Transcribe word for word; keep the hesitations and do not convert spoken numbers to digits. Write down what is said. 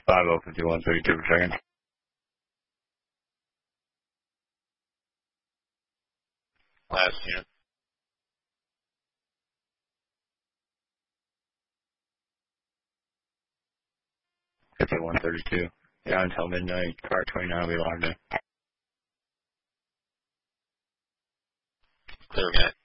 five oh fifty-one thirty-two per second. Last unit. fifty-one thirty-two. Yeah, until midnight. Car twenty-nine will be logged in. Clear again.